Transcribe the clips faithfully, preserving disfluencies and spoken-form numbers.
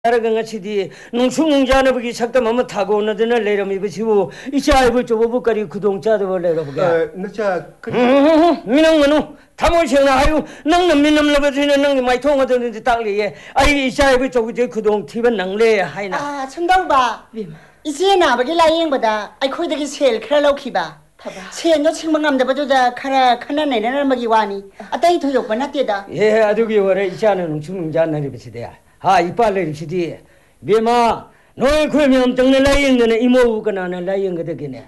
따라간 시디 농충농자는 보기 sakta mama 타고 오는데는 레럼이 버치고 이제 아이고 저보고까지 구동자도 벌레로 보게. 너자 미능만우 타모시나 아유 낭는 미능러버지는 낭이 많이 통하던데 딱리에 아이 이제 아이고 저거 저 구동 티번 낭래 하이나. 아 천다우바. 이제 나버기 라이행보다 아이코이더기 셀 크라로키바. 셀도 칭망함다버도다 카라 카나네는 먹이 와니. 아따이 도욕바 나때다. 예 아두기 월에 이제 아는 농충농자 나리 버치대야. 아 이빨래 시디 비마 너의 그러면 정내 라이응는 이모가 나는 라이응 거든요.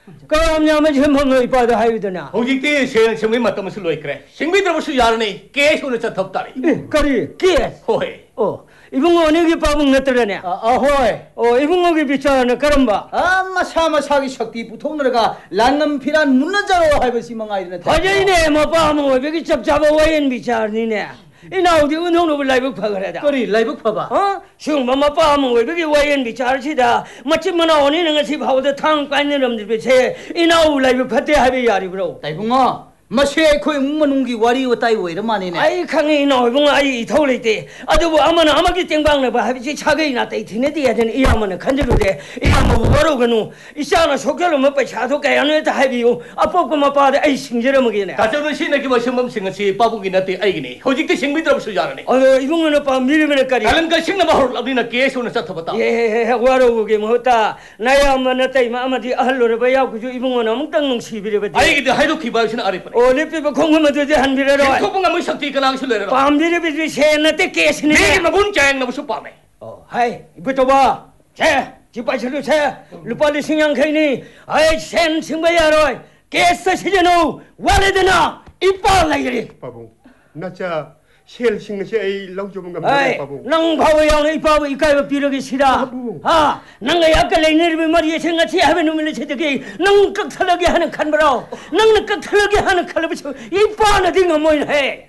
그럼냐면 전부 이빨도 하유드나. 호직대 세 semui matam suloi kre. Singbi 들어보수 야르네. 계속은 저 덥다리. 그리 게. 호이. 어 이분 어느게 빠붕 넣더라네. 아, 아, 호이. 어 이분 거기 비싸네 그럼 봐. 아마 사마 사기 셔티 부통너가 란남 피란 문나자로 할버시 망아이네. 화제이네 뭐 빠면 왜 여기 잡잡아 와인 비싸니네. 이나 어디 운동로 라이브 파거래다. 그리 라이브 파봐. 어? 지금 엄마 빠면 왜 여기 와인 비싸르시다. 마침만 오니는 것이 바오도 탕 빠는 놈들 비세. 이나 라이브 파대 하비 야리 브로. 다이붕아. 마시에 코에 문문웅기 와리오 따이오 이러마니네. 아이 강이 이나 이분 아이 더울때 아주 뭐 아마는 아마기 땡방네 봐 하비지 차게 이나 때 티네디야 되는 이 아마는 간절로래. 이 아마 뭐로 그노 이샤나 속결로 못 봐. 차도 가야는 다 하비요. 아빠고만 봐도 아이 싱저러 먹이네. 가정은 신에게 뭐 신범 생각시 빠부기나 때 아이기니. 호직대 싱비 들어보수 야르네. 어 이분은 빠 미리면까지. 다른 거 싱나 바로 우리나 계속은 저 덥다. 예 와로 그게 뭐다. 나야 엄마나 때 아마디 아할로를 봐야 그저 이분은 아무 땅농 시비를 봐. 아이기도 하이도 기바시나 아리퍼. 올리피버 공금어도 한 비례로 소봉가 뭐 셔티 그랑 실래라. 밤비례비 세나때 깨스네. 내게 뭐 문자행 나무 수밤에. 어 하이 이부터 봐. 자 집바치로 자 루빨리 신양케니 아이 센 승바야로 깨스 시전우 와레드나 이빨라이리. 바보 너자 셀 싱시 에이 랑조문 감자 아이 바보 낭 바보양 이 바보 이까이 비르기 싫어. 아 낭가 약간 레이너비 머리에 생각지 하면 놈을 제대게 낭 깍털하게 하는 칸브라우 낭는 깍털하게 하는 칼부터 이빠나 딩어 뭐인 해.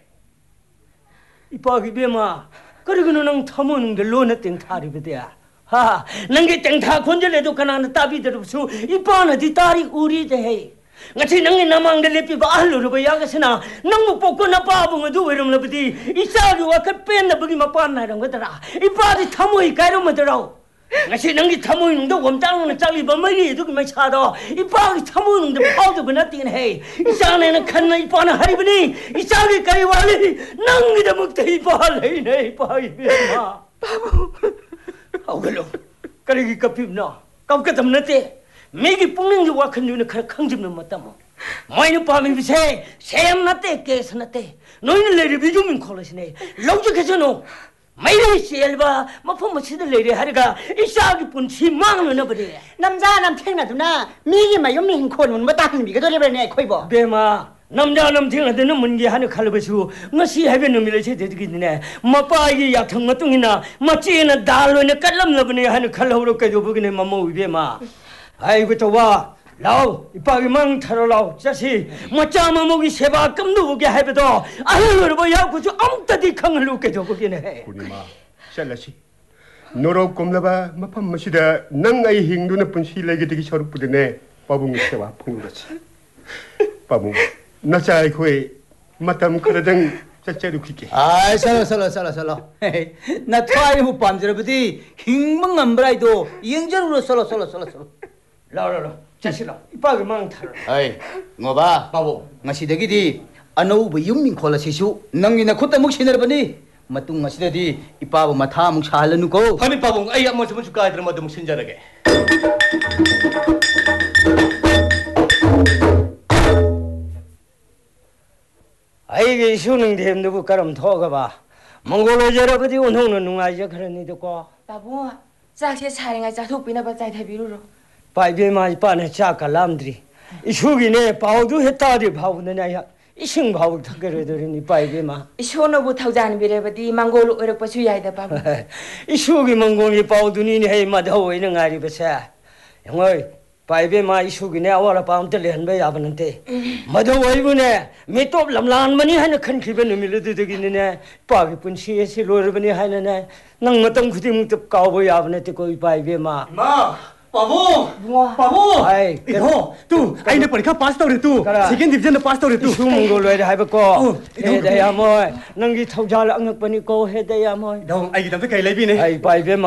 이빠기 비마 그리고는 낭 타모는 게 로나 땡 타리베야. 하 낭게 땡타 건절해도 가나는 따비들 없어 이빠나 디 딸이 우리 돼. 같이 낭이 남한데 lep피바 알로로 봐야겠으나 낭무 뽑고 나 빠붕어도 왜름러버디 이싸기와 그 뺀나 버기 막빠나 이런 거더라. 이빠디 타모이 가이로면더라. 같이 낭기 타모이는데 웜땅은 짤리 범머리 에도 그만 차도 이빠기 타모이는데 파우도 그나띵 해. 이싸네는 칸나 이빠나 하리버니 이싸기 가이 와리 낭기다 먹대 이빠레이네 이빠이 비마 바보 아우글로 까리기 까피브나 깜깜답나때 매기 뽕능지 와큰 눈에 칼 강집는 맞다 뭐. 마이는 밤이 비세 샘나때 깨서나때 너희는 레리 비주민 콜러시네. 럭적해서노 마이는 셀바 뭐폼뭐 시들 레리 하리가 이샤기 뿐치 망는 어버리. 남자 남탱나두나 미기마 용민 콘은 뭐 다른 미가 돌려버네 코이보. 베마 남자 남탱나드는 문게 하는 칼버수 뭐시 해변 놈이래 제대기네. 마빠기 약탕 마뚱이나 마찌나 달로네 깔람러버네 하는 칼로로 깨져 보기네 마모 베마. 아이고 저와 라우 이빠기 망 타러 라우 자시 멋자마 목이 세바 끔도 보게 해배도 아유 뭐야 그저 아무따디 강을 놓게 줘 보기네. 우리마 셀라시 너로 꼼라바 마팜 마시다 낭 아이 행도는 뿐 실내게 되기 서럽부드네 바보 무세와 풍거지 바보 너자 아이 코에 마탐 그러던 짜짜루 키게. 아, 살라 살라 살라 살라. 나 트라이 못 밤저러버디 흰멍 안 브라이도 이영절으로 살라 살라 살라 살라. 라라라 자시라 이빠기 망 타러. 아이, 뭐봐. 바보. ngasidagi디 anauba yummin kholasisu nangina khutta muk sinarbani matung ngasidadi ipaba matha muk sahalanu ko 파미 빠봉 아이 한번 좀 줄까 이들 뭐좀 신자르게. 아이게 쉬우는 데 누구 가름 더가 봐. 몽골로 저러버디 운동은 누가이저 그런 일 듣고. 바보 짝세 차례가 자톡비나 바자이 대비루로. 바이베마 이빠네 자까 람들이 이슈기네 바우도 했다리 바우느냐야 이싱 바우 탁거려더니 바이베마 이쇼노부 타우자는 비레버디 망골로 어럭버수 야이다 바보. 이슈기 몽골이 바우두니니 헤이마다 오이는 아리베사 영어이 바이베마 이슈기네 아와라 바운들레 한베 야버는데 마다 오이부네 미톱 람란마니 하는 큰 기분 의미를 되기네 바기 뿐시에시 로르버니 하는네 낭 어떤 구디뭉 또 까고 야버네 듣고 바이베마 마 पाबो पाबो Ai, इधो तू आई ने परीक्षा पास तौरे तू Kara. सेकंड डिवीजन पास तौरे तू Isung mong guloy hay ba ko? Oh, He daya mo. Nang gi thawjal ang nagpaniko he daya mo. दो आई की तब से कई ले भी ने Ay pai be